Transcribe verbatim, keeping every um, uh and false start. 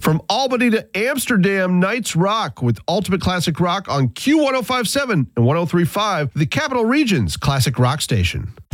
From Albany to Amsterdam, Nights Rock with Ultimate Classic Rock on Q one oh five point seven and one oh three point five, the Capital Region's Classic Rock Station.